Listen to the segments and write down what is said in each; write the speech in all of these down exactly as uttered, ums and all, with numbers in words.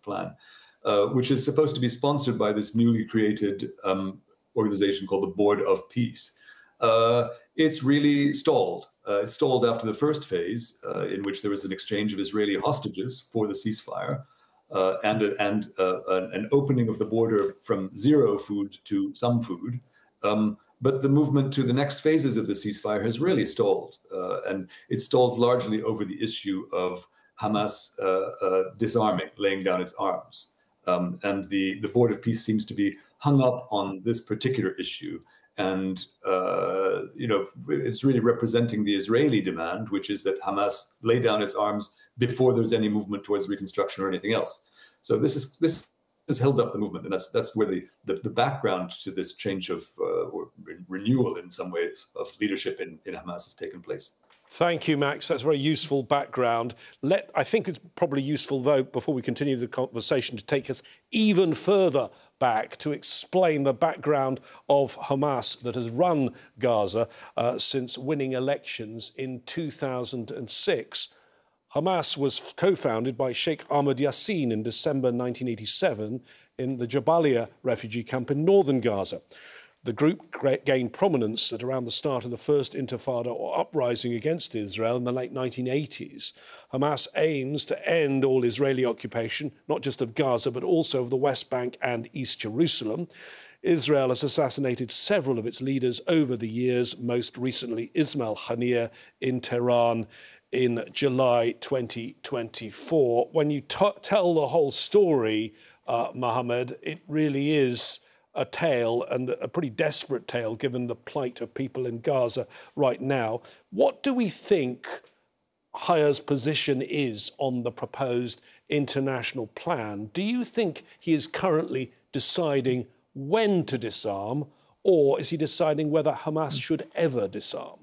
plan, uh, which is supposed to be sponsored by this newly created um, organization called the Board of Peace. Uh, it's really stalled. Uh, it stalled after the first phase, uh, in which there was an exchange of Israeli hostages for the ceasefire, uh, and, and uh, an opening of the border from zero food to some food. Um, but the movement to the next phases of the ceasefire has really stalled, uh, and it stalled largely over the issue of Hamas uh, uh, disarming, laying down its arms. Um, and the, the Board of Peace seems to be hung up on this particular issue. And, uh, you know, it's really representing the Israeli demand, which is that Hamas lay down its arms before there's any movement towards reconstruction or anything else. So this is this has held up the movement, and that's that's where the the, the background to this change of uh, or re- renewal in some ways of leadership in, in Hamas has taken place. Thank you, Max. That's a very useful background. Let, I think it's probably useful, though, before we continue the conversation, to take us even further back to explain the background of Hamas that has run Gaza uh, since winning elections in two thousand six. Hamas was co-founded by Sheikh Ahmed Yassin in December nineteen eighty-seven in the Jabalia refugee camp in northern Gaza. The group gained prominence at around the start of the first Intifada or uprising against Israel in the late nineteen eighties. Hamas aims to end all Israeli occupation, not just of Gaza, but also of the West Bank and East Jerusalem. Israel has assassinated several of its leaders over the years, most recently Ismail Haniyeh in Tehran in July twenty twenty-four. When you t- tell the whole story, uh, Mohammed, it really is a tale, and a pretty desperate tale, given the plight of people in Gaza right now. What do we think Hayya's position is on the proposed international plan? Do you think he is currently deciding when to disarm, or is he deciding whether Hamas should ever disarm?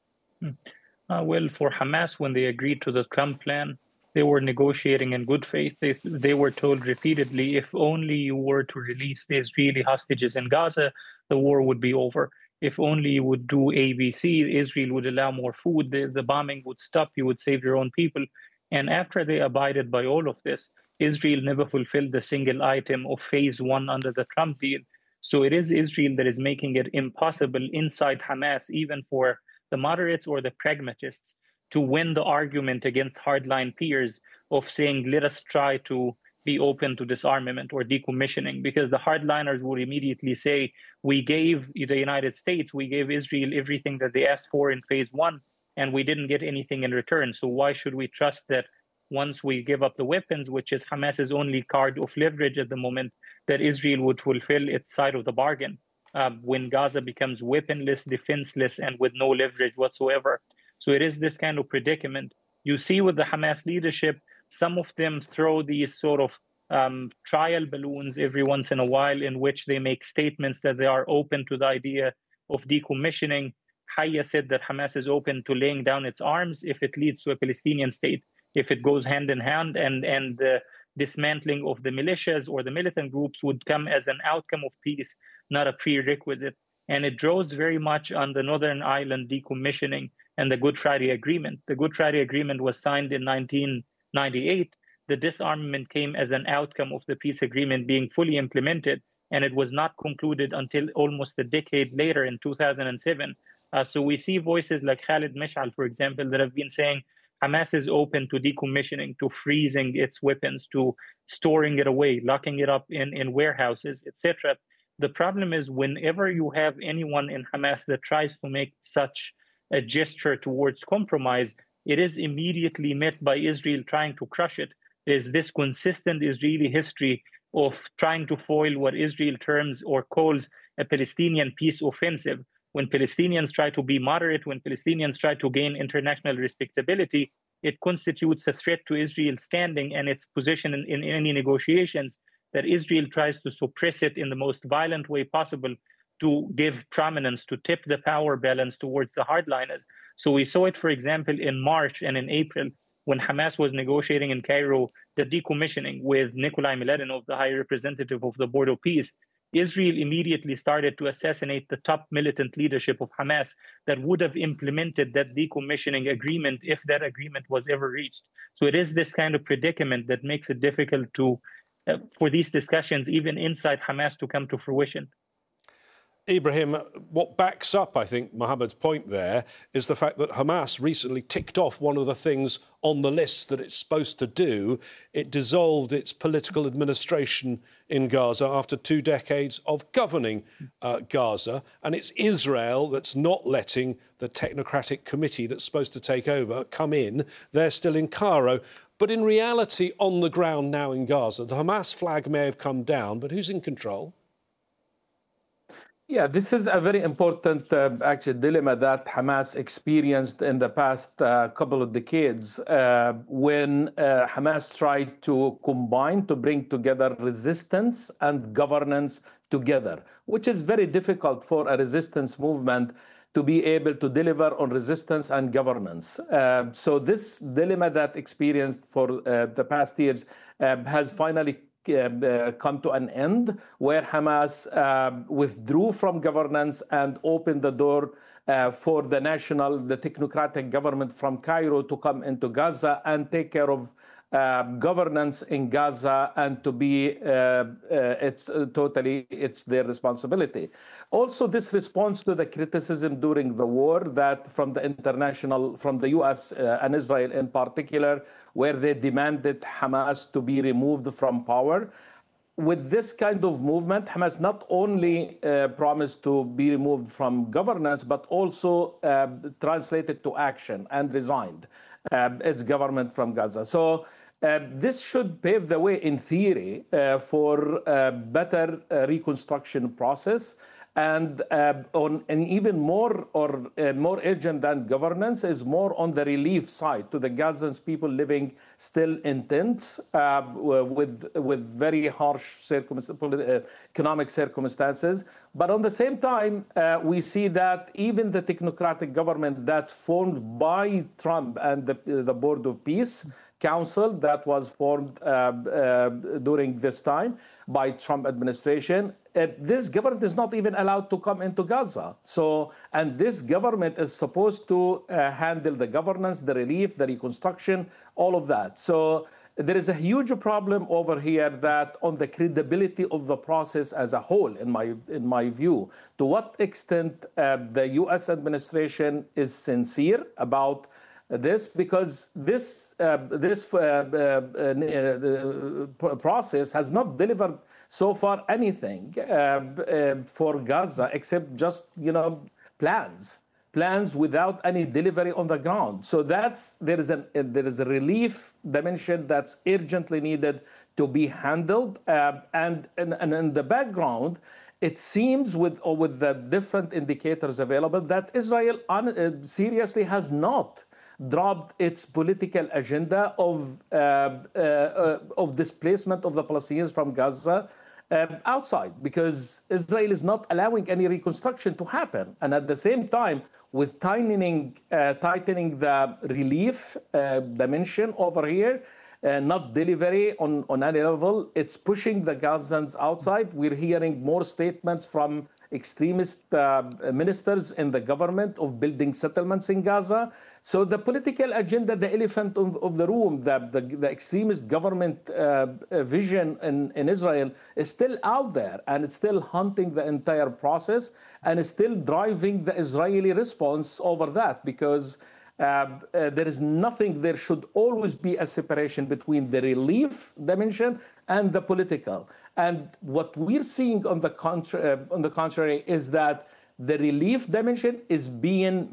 Uh, well, for Hamas, when they agreed to the Trump plan, they were negotiating in good faith. They, they were told repeatedly, if only you were to release the Israeli hostages in Gaza, the war would be over. If only you would do A B C, Israel would allow more food, the, the bombing would stop, you would save your own people. And after they abided by all of this, Israel never fulfilled the single item of phase one under the Trump deal. So it is Israel that is making it impossible inside Hamas, even for the moderates or the pragmatists, to win the argument against hardline peers of saying, let us try to be open to disarmament or decommissioning, because the hardliners would immediately say, we gave the United States, we gave Israel everything that they asked for in phase one, and we didn't get anything in return. So why should we trust that once we give up the weapons, which is Hamas's only card of leverage at the moment, that Israel would fulfill its side of the bargain um, when Gaza becomes weaponless, defenseless, and with no leverage whatsoever? So it is this kind of predicament. You see with the Hamas leadership, some of them throw these sort of um, trial balloons every once in a while in which they make statements that they are open to the idea of decommissioning. Hayya said that Hamas is open to laying down its arms if it leads to a Palestinian state, if it goes hand in hand, and, and the dismantling of the militias or the militant groups would come as an outcome of peace, not a prerequisite. And it draws very much on the Northern Ireland decommissioning and the Good Friday Agreement. The Good Friday Agreement was signed in nineteen ninety-eight. The disarmament came as an outcome of the peace agreement being fully implemented, and it was not concluded until almost a decade later in two thousand seven. Uh, so we see voices like Khalid Mash'al, for example, that have been saying Hamas is open to decommissioning, to freezing its weapons, to storing it away, locking it up in, in warehouses, et cetera. The problem is whenever you have anyone in Hamas that tries to make such a gesture towards compromise, it is immediately met by Israel trying to crush it. There's this consistent Israeli history of trying to foil what Israel terms or calls a Palestinian peace offensive. When Palestinians try to be moderate, when Palestinians try to gain international respectability, it constitutes a threat to Israel's standing and its position in, in any negotiations, that Israel tries to suppress it in the most violent way possible to give prominence, to tip the power balance towards the hardliners. So we saw it, for example, in March and in April, when Hamas was negotiating in Cairo the decommissioning with Nikolai Mladenov, the High Representative of the Board of Peace. Israel immediately started to assassinate the top militant leadership of Hamas that would have implemented that decommissioning agreement if that agreement was ever reached. So it is this kind of predicament that makes it difficult to uh, for these discussions, even inside Hamas, to come to fruition. Ibrahim, what backs up, I think, Mohammed's point there is the fact that Hamas recently ticked off one of the things on the list that it's supposed to do. It dissolved its political administration in Gaza after two decades of governing uh, Gaza. And it's Israel that's not letting the technocratic committee that's supposed to take over come in. They're still in Cairo. But in reality, on the ground now in Gaza, the Hamas flag may have come down, but who's in control? Yeah, this is a very important uh, actual dilemma that Hamas experienced in the past uh, couple of decades uh, when uh, Hamas tried to combine, to bring together resistance and governance together, which is very difficult for a resistance movement to be able to deliver on resistance and governance. Uh, so this dilemma that experienced for uh, the past years uh, has finally Uh, uh, come to an end, where Hamas uh, withdrew from governance and opened the door uh, for the national, the technocratic government from Cairo to come into Gaza and take care of uh, governance in Gaza, and to be uh, uh, it's uh, totally it's their responsibility. Also, this responds to the criticism during the war that from the international, from the U S uh, and Israel in particular, where they demanded Hamas to be removed from power. With this kind of movement, Hamas not only uh, promised to be removed from governance, but also uh, translated to action and resigned uh, its government from Gaza. So uh, this should pave the way, in theory, uh, for a better uh, reconstruction process. And uh, on an even more or uh, more urgent than governance is more on the relief side to the Gazans people living still in tents uh, with with very harsh circumstances, economic circumstances. But on the same time, uh, we see that even the technocratic government that's formed by Trump and the, the Board of Peace Council that was formed uh, uh, during this time by Trump administration, uh, this government is not even allowed to come into Gaza. So, and this government is supposed to uh, handle the governance, the relief, the reconstruction, all of that. So there is a huge problem over here that on the credibility of the process as a whole, in my in my view, to what extent uh, the U S administration is sincere about this, because this uh, this uh, uh, uh, process has not delivered so far anything uh, uh, for Gaza except just you know plans, plans without any delivery on the ground. So that's there is a there is a relief dimension that's urgently needed to be handled, uh, and, and and in the background, it seems with or with the different indicators available that Israel un, uh, seriously has not dropped its political agenda of uh, uh, uh, of displacement of the Palestinians from Gaza uh, outside, because Israel is not allowing any reconstruction to happen. And at the same time, with tightening, uh, tightening the relief uh, dimension over here, uh, not delivery on, on any level, it's pushing the Gazans outside. We're hearing more statements from extremist uh, ministers in the government of building settlements in Gaza. So the political agenda, the elephant of, of the room, the, the, the extremist government uh, vision in, in Israel is still out there, and it's still hunting the entire process, and is still driving the Israeli response over that, because Uh, uh, there is nothing, there should always be a separation between the relief dimension and the political. And what we're seeing on the, contra uh, on the contrary is that the relief dimension is being uh,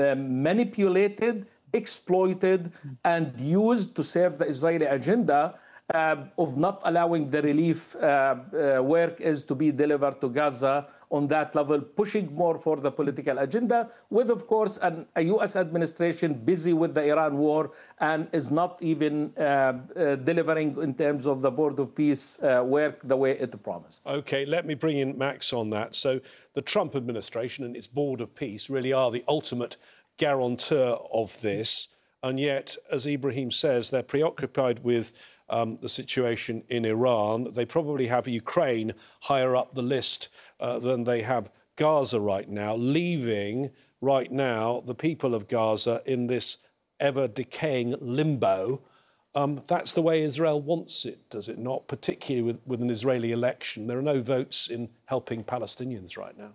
manipulated, exploited, and used to serve the Israeli agenda uh, of not allowing the relief uh, uh, work is to be delivered to Gaza on that level, pushing more for the political agenda, with, of course, an, a U S administration busy with the Iran war and is not even uh, uh, delivering in terms of the Board of Peace uh, work the way it promised. OK, let me bring in Max on that. So the Trump administration and its Board of Peace really are the ultimate guarantor of this. And yet, as Ibrahim says, they're preoccupied with um, the situation in Iran. They probably have Ukraine higher up the list uh, than they have Gaza right now, leaving right now the people of Gaza in this ever-decaying limbo Um, that's the way Israel wants it, does it not? Particularly with, with an Israeli election. There are no votes in helping Palestinians right now.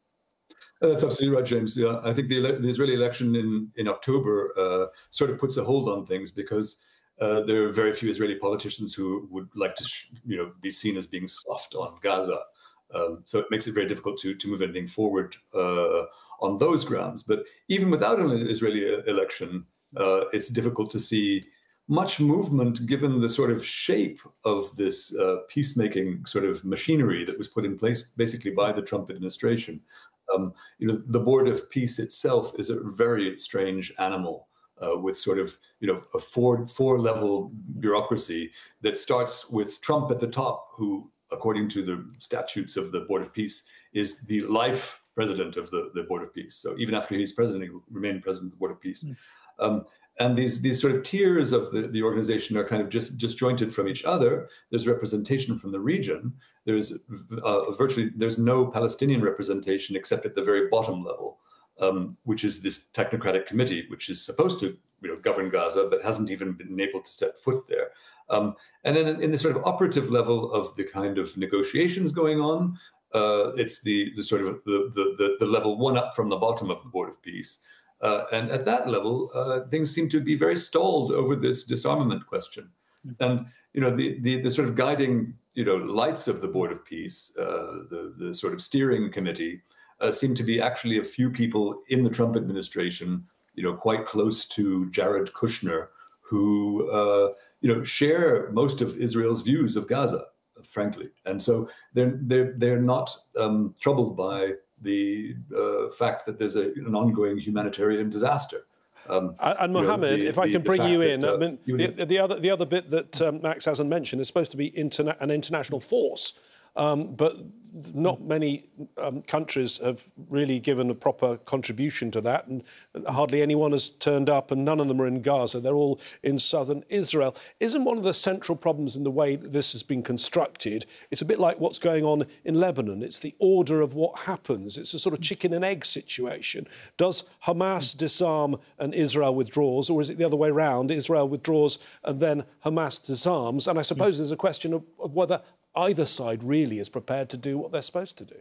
That's absolutely right, James. Yeah, I think the, the Israeli election in, in October uh, sort of puts a hold on things because uh, there are very few Israeli politicians who would like to sh- you know, be seen as being soft on Gaza. Um, so it makes it very difficult to, to move anything forward uh, on those grounds. But even without an Israeli election, uh, it's difficult to see much movement given the sort of shape of this uh, peacemaking sort of machinery that was put in place basically by the Trump administration. Um, you know, the Board of Peace itself is a very strange animal uh, with sort of, you know, a four, four level bureaucracy that starts with Trump at the top, who, according to the statutes of the Board of Peace, is the life president of the, the Board of Peace. So even after he's president, he will remain president of the Board of Peace. Mm. Um, and these these sort of tiers of the, the organization are kind of just disjointed from each other. There's representation from the region. There's uh, virtually, there's no Palestinian representation except at the very bottom level, um, which is this technocratic committee, which is supposed to, you know, govern Gaza, but hasn't even been able to set foot there. Um, and then in the sort of operative level of the kind of negotiations going on, uh, it's the, the sort of the, the, the level one up from the bottom of the Board of Peace. Uh, and at that level, uh, things seem to be very stalled over this disarmament question. And, you know, the, the, the sort of guiding, you know, lights of the Board of Peace, uh, the, the sort of steering committee, uh, seem to be actually a few people in the Trump administration, you know, quite close to Jared Kushner, who, uh, you know, share most of Israel's views of Gaza, frankly. And so they're, they're, they're not um, troubled by the uh, fact that there's a, an ongoing humanitarian disaster. Um, and Mohammed, you know, the, if I can the, bring the you in, that, uh, I mean, the, the other the other bit that um, Max hasn't mentioned is supposed to be interna- an international force, um, but not many um, countries have really given a proper contribution to that, and hardly anyone has turned up, and none of them are in Gaza. They're all in southern Israel. Isn't one of the central problems in the way that this has been constructed? It's a bit like what's going on in Lebanon. It's the order of what happens. It's a sort of chicken and egg situation. Does Hamas disarm and Israel withdraws, or is it the other way around? Israel withdraws and then Hamas disarms? And I suppose there's a question of, of whether either side really is prepared to do what they're supposed to do.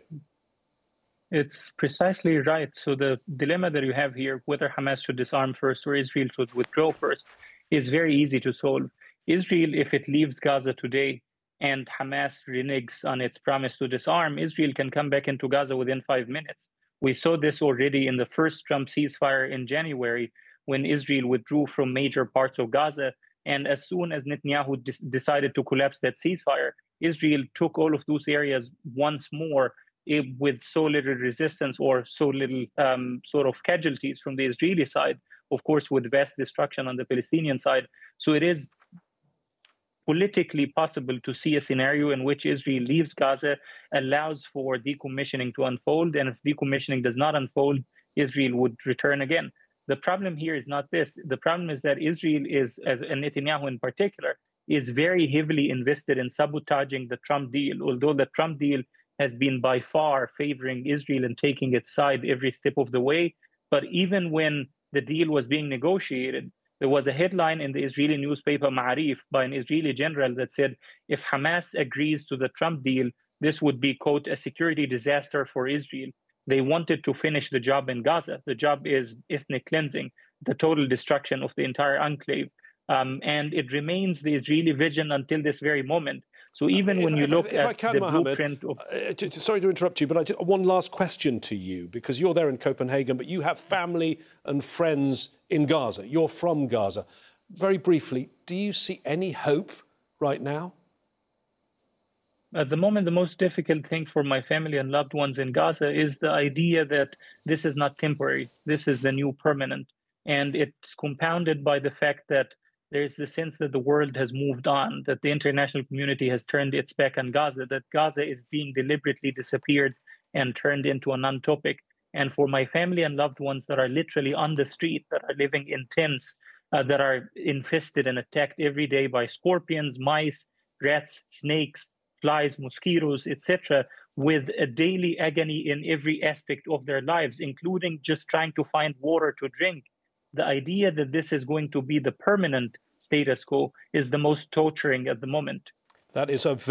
It's precisely right. So the dilemma that you have here, whether Hamas should disarm first or Israel should withdraw first, is very easy to solve. Israel, if it leaves Gaza today and Hamas reneges on its promise to disarm, Israel can come back into Gaza within five minutes. We saw this already in the first Trump ceasefire in January, when Israel withdrew from major parts of Gaza. And as soon as Netanyahu de- decided to collapse that ceasefire, Israel took all of those areas once more it, with so little resistance or so little um, sort of casualties from the Israeli side, of course, with vast destruction on the Palestinian side. So it is politically possible to see a scenario in which Israel leaves Gaza, allows for decommissioning to unfold, and if decommissioning does not unfold, Israel would return again. The problem here is not this. The problem is that Israel is, as and Netanyahu in particular, is very heavily invested in sabotaging the Trump deal, although the Trump deal has been by far favoring Israel and taking its side every step of the way. But even when the deal was being negotiated, there was a headline in the Israeli newspaper Ma'arif by an Israeli general that said, if Hamas agrees to the Trump deal, this would be, quote, a security disaster for Israel. They wanted to finish the job in Gaza. The job is ethnic cleansing, the total destruction of the entire enclave. Um, and it remains the Israeli vision until this very moment. So even if, when you if, look if, at if I can, the Mohammed, blueprint of... Uh, sorry to interrupt you, but I just, one last question to you, because you're there in Copenhagen, but you have family and friends in Gaza. You're from Gaza. Very briefly, do you see any hope right now? At the moment, the most difficult thing for my family and loved ones in Gaza is the idea that this is not temporary. This is the new permanent. And it's compounded by the fact that there's the sense that the world has moved on, that the international community has turned its back on Gaza, that Gaza is being deliberately disappeared and turned into a non-topic. And for my family and loved ones that are literally on the street, that are living in tents, uh, that are infested and attacked every day by scorpions, mice, rats, snakes, flies, mosquitoes, et cetera, with a daily agony in every aspect of their lives, including just trying to find water to drink. The idea that this is going to be the permanent status quo is the most torturing at the moment. That is a